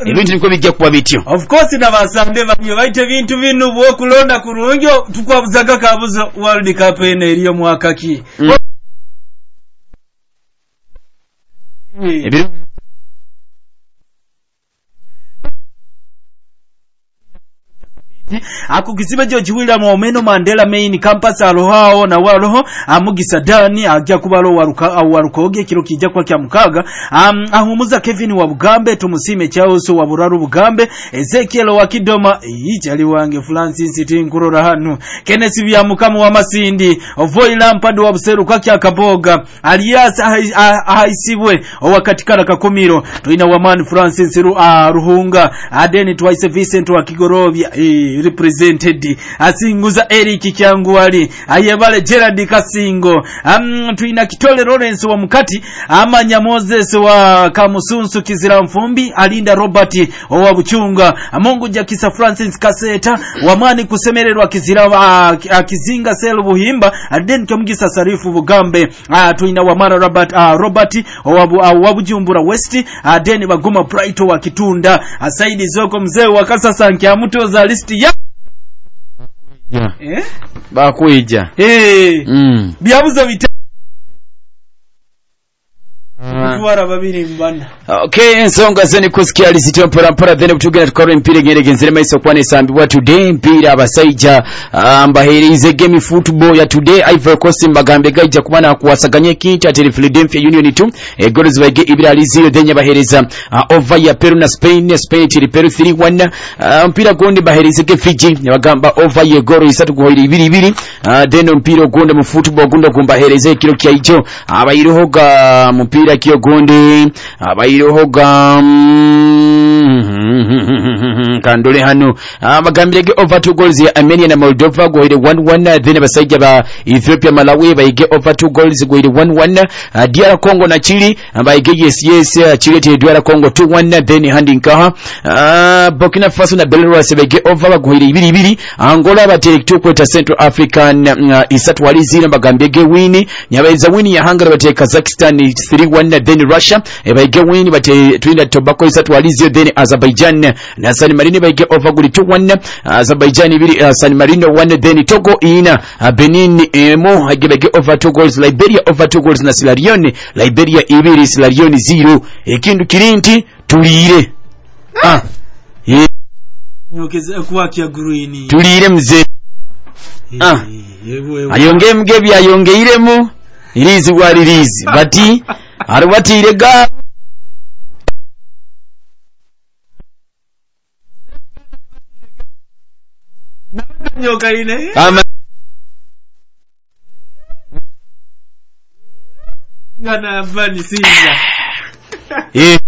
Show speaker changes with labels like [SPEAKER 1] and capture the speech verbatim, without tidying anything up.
[SPEAKER 1] ebintu niko bijja kuba bityo.
[SPEAKER 2] Of course nabasambe bamyo baite bintu binu bwo kulonda kurunjo tukwabuzaga kabuzo World Cup ene eriyo mwaka ki.
[SPEAKER 1] Ebiru
[SPEAKER 2] ako kiziba George William Omeno Mandela main campus alohao na waloho amugisa dani ajja kubalo waruka au warukoge kiro kijja kwa kya mukaga um, ahumuza Kevin wa Bugambe tumusime chaoso wa Buraru Bugambe Ezekiel wa Kidoma ijali wange Francis Tinkurora hanu Kenneth bya mukamu wa Masindi Voila mpando wa Buseru kwa kya Kaboga Alias ahaisibwe wakatikana kakomiro tuina wa Man Francis Ru, uh, Ruhunga Adeni Twice Vincent wa Kigorovia e, represented asinguza Eric Kyangwali ayebale Gerard Kasingo um, tuina Kitole Lawrence wa Mukati amanya Moses wa Kamusunsu Kizira Mfumbi alinda Robert wa Buchunga Mungu Jakisa Francis Kaseta wamani kusemererwa Kizira uh, Kizinga Selu Buhimba Aden Kamugisa Sarifu Bugambe uh, tuina Wamara Robert uh, Robert wa Bujumbura West Aden Baguma Praito wa Kitunda Asaidi Zoko mzee wa Kasasa Nkiamuto za listi ya
[SPEAKER 1] yeah.
[SPEAKER 2] Eh?
[SPEAKER 1] Bakuija
[SPEAKER 2] eh
[SPEAKER 1] mm.
[SPEAKER 2] Byabuzo bita Kuwara babiri mbana.
[SPEAKER 1] Okay, ensonga zeni kusikia lisitio mpora mpora thene kutugena tukaro mpira ngene genzere maiso kwane sambiwa today mpira abasaija ambahirize game football ya today Ivory Coast Magambe gaija kubana kuwasaganye kinta ati Philadelphia Union two e goals bage ibira alizio denya bahereza uh, over ya Peru na Spain Spain tiri Peru three one uh, mpira gondi baherize ke Fiji bagamba over ye goro isatu kuhoira ibiri ibiri uh, deno mpira gonde mu football gunda kumbahereze kilo kya ijo abayirohoga mpira kiyo gonde abayirohoga kandole hano abagambirege over two goals ya Armenia na Moldova goire one one then basajja ba Ethiopia Malawi bayige over two goals goire one one uh, D R Congo na Chile bayige yes yes uh, Chile te D R Congo two one then handing kaha uh, Burkina Faso na Belarus bayige over goire ibiri ibiri Angola batele kweta Central African uh, isatu walizira bagambirege wini nyabayeza wini ya Hungary batele Kazakhstan three one then Russia bayige wini batele Trinidad Tobago isatu walizira then Azerbaijan na San Marino bayige over goal two one Azerbaijan ibiri uh, San Marino one then Togo ina uh, Benin emo hagibege over two goals Liberia over two goals na Sierra Leone Liberia ibiri Sierra Leone zero ekindu kirinti tulire ah ye
[SPEAKER 2] nyokeze kwa kya green
[SPEAKER 1] tulire mze ah ayonge mgebi ayongeiremo irizi wa release bati arwatire ga
[SPEAKER 2] nyoka ine
[SPEAKER 1] ama
[SPEAKER 2] ngana bani sinza
[SPEAKER 1] eh